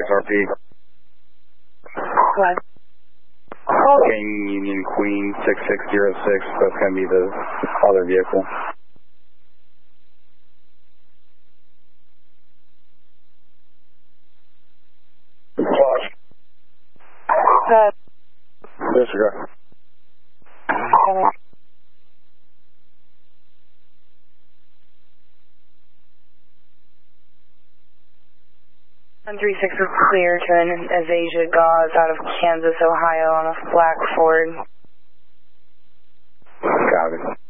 RP. What? King Union Queen 6606, that's going to be the other vehicle. Disregard. 136 is clear to an Azasia Gauze out of Kansas, Ohio on a black Ford. Got it.